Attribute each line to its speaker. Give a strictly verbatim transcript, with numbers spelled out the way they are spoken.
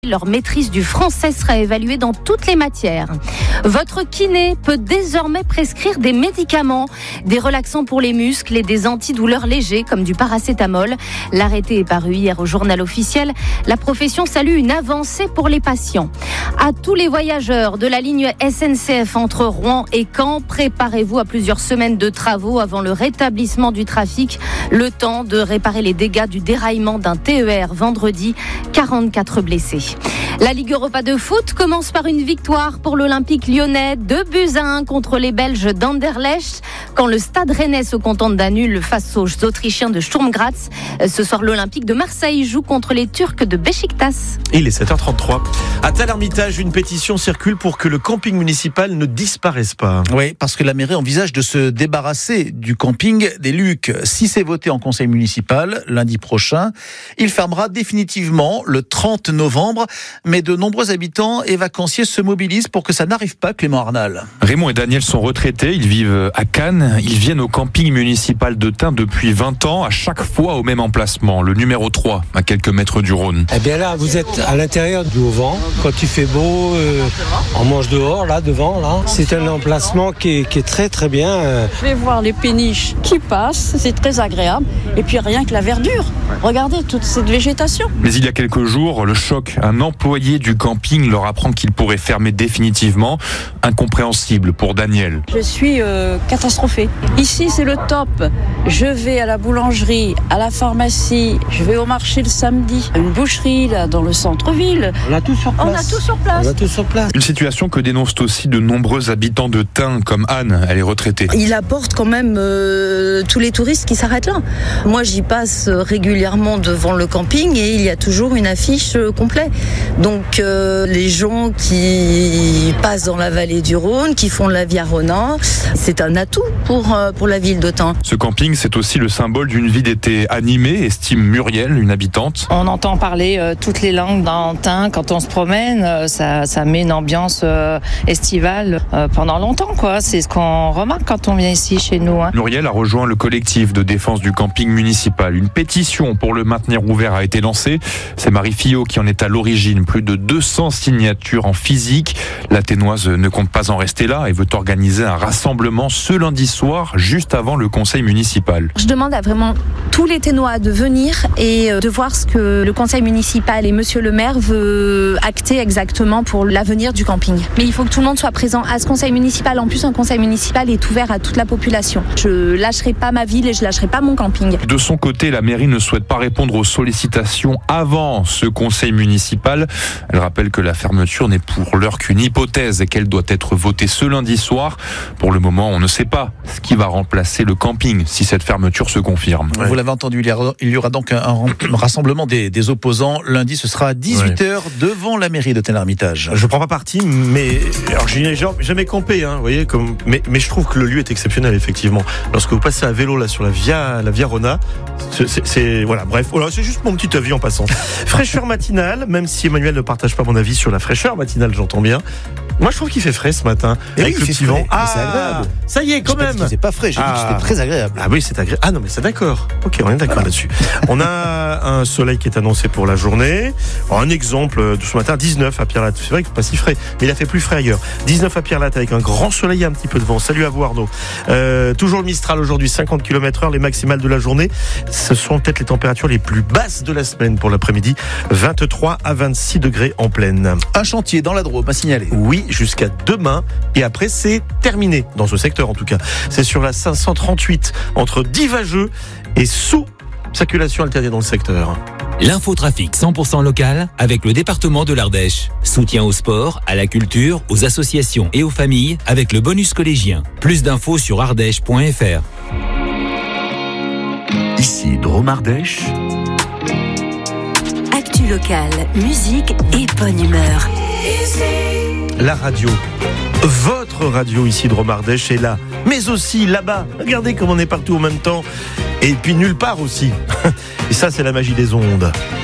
Speaker 1: Leur maîtrise du français sera évaluée dans toutes les matières. Votre kiné peut désormais prescrire des médicaments, des relaxants pour les muscles et des antidouleurs légers comme du paracétamol. L'arrêté est paru hier au journal officiel. La profession salue une avancée pour les patients. À tous les voyageurs de la ligne S N C F entre Rouen et Caen, préparez-vous à plusieurs semaines de travaux avant le rétablissement du trafic. Le temps de réparer les dégâts du déraillement d'un T E R vendredi. quarante-quatre blessés. La Ligue Europa de foot commence par une victoire pour l'Olympique lyonnais, deux buts à un contre les Belges d'Anderlecht. Quand le Stade Rennais se contente d'un nul face aux Autrichiens de Sturm Graz. Ce soir, l'Olympique de Marseille joue contre les Turcs de Beşiktaş.
Speaker 2: Il est sept heures trente-trois. À Tel-Hermitage, une pétition circule pour que le camping municipal ne disparaisse pas.
Speaker 3: Oui, parce que la mairie envisage de se débarrasser du camping des Lucs. Si c'est voté en conseil municipal lundi prochain, il fermera définitivement le trente novembre. Mais de nombreux habitants et vacanciers se mobilisent pour que ça n'arrive pas, Clément Arnal.
Speaker 4: Raymond et Daniel sont retraités, ils vivent à Cannes. Ils viennent au camping municipal de Tain depuis vingt ans, à chaque fois au même emplacement, le numéro trois, à quelques mètres du Rhône.
Speaker 5: Eh bien là, vous êtes à l'intérieur du Haut-Vent. Quand il fait beau, euh, on mange dehors, là, devant, là. C'est un emplacement qui est, qui est très très bien.
Speaker 6: Je vais voir les péniches qui passent, c'est très agréable. Et puis rien que la verdure. Regardez toute cette végétation.
Speaker 4: Mais il y a quelques jours, le choc, un employé du camping leur apprend qu'il pourrait fermer définitivement. Incompréhensible pour Daniel.
Speaker 6: Je suis euh, catastrophée. Ici, c'est le top. Je vais à la boulangerie, à la pharmacie, je vais au marché le samedi, une boucherie là dans le centre-ville.
Speaker 5: On a tout sur place.
Speaker 6: On a tout sur place.
Speaker 5: On a tout sur place.
Speaker 4: Une situation que dénoncent aussi de nombreux habitants de Tain, comme Anne, elle est retraitée.
Speaker 7: Il apporte quand même euh, tous les touristes qui s'arrêtent là. Moi, j'y passe régulièrement devant le camping et il y a toujours une affiche euh, complète. Donc euh, les gens qui passent dans la vallée du Rhône, qui font la Via Rona, c'est un atout pour, euh, pour la ville de Tain.
Speaker 4: Ce camping, c'est aussi le symbole d'une vie d'été animée, estime Muriel, une habitante.
Speaker 8: On entend parler euh, toutes les langues dans Tain quand on se promène, euh, ça, ça met une ambiance euh, estivale euh, pendant longtemps, quoi. C'est ce qu'on remarque quand on vient ici chez nous. Hein.
Speaker 4: Muriel a rejoint le collectif de défense du camping municipal. Une pétition pour le maintenir ouvert a été lancée. C'est Marie Fillot qui en est à l'origine. Plus de deux cents signatures en physique. La Thénoise ne compte pas en rester là et veut organiser un rassemblement ce lundi soir, juste avant le conseil municipal.
Speaker 9: Je demande à vraiment tous les Thénois de venir et de voir ce que le conseil municipal et monsieur le maire veut acter exactement pour l'avenir du camping. Mais il faut que tout le monde soit présent à ce conseil municipal. En plus, un conseil municipal est ouvert à toute la population. Je lâcherai pas ma ville et je lâcherai pas mon camping.
Speaker 4: De son côté, la mairie ne souhaite pas répondre aux sollicitations avant ce conseil municipal. Elle rappelle que la fermeture n'est pour l'heure qu'une hypothèse et qu'elle doit être votée ce lundi soir. Pour le moment, on ne sait pas ce qui va remplacer le camping si cette fermeture se confirme.
Speaker 3: Ouais. Vous l'avez entendu, il y aura, il y aura donc un, un rassemblement des, des opposants. Lundi, ce sera à dix-huit heures ouais. devant la mairie de Tel-Hermitage.
Speaker 2: Je ne prends pas parti, mais alors je n'ai jamais campé, hein, vous voyez, comme, mais, mais je trouve que le lieu est exceptionnel, effectivement. Lorsque vous passez à vélo là sur la Via, la Via Rona, c'est, c'est, c'est voilà, bref, voilà, c'est juste mon petit avis en passant. Fraîcheur matinale, même si Emmanuel ne partage pas mon avis sur la fraîcheur matinale, j'entends bien. Moi, je trouve qu'il fait frais ce matin.
Speaker 3: Et
Speaker 2: avec
Speaker 3: oui,
Speaker 2: le petit vent.
Speaker 3: Ah, c'est agréable.
Speaker 2: Ça y est, quand
Speaker 3: je
Speaker 2: même.
Speaker 3: C'est pas frais, j'ai ah. dit que c'était très agréable.
Speaker 2: Ah oui, c'est agréable. Ah non, mais c'est d'accord. Ok, on est d'accord voilà. là-dessus. On a un soleil qui est annoncé pour la journée. Alors, un exemple de ce matin, dix-neuf à Pierre-Latte. C'est vrai que c'est pas si frais, mais il a fait plus frais ailleurs. dix-neuf à Pierre-Latte avec un grand soleil et un petit peu de vent. Salut à vous, Arnaud. Euh, toujours le Mistral aujourd'hui, cinquante kilomètres heure, les maximales de la journée. Ce sont peut-être les températures les plus basses de la semaine pour l'après-midi. vingt-trois à vingt-six degrés en pleine.
Speaker 3: Un chantier dans la Drôme à signaler.
Speaker 2: Oui, jusqu'à demain. Et après, c'est terminé, dans ce secteur en tout cas. C'est sur la cinq cent trente-huit, entre Divageux et Sous. Circulation alternée dans le secteur.
Speaker 10: L'infotrafic cent pour cent local avec le département de l'Ardèche. Soutien au sport, à la culture, aux associations et aux familles avec le bonus collégien. Plus d'infos sur ardèche point f r.
Speaker 11: Ici Drôme Ardèche.
Speaker 12: Actu locale, musique et bonne humeur.
Speaker 2: La radio, votre radio ici Drôme Ardèche est là, mais aussi là-bas. Regardez comme on est partout en même temps, et puis nulle part aussi. Et ça, c'est la magie des ondes.